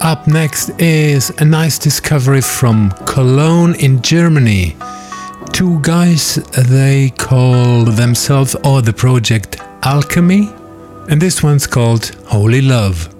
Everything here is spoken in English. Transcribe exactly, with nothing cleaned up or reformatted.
Up next is a nice discovery from Cologne in Germany. Two guys, they call themselves or the project Alchemy, and this one's called Holy Love.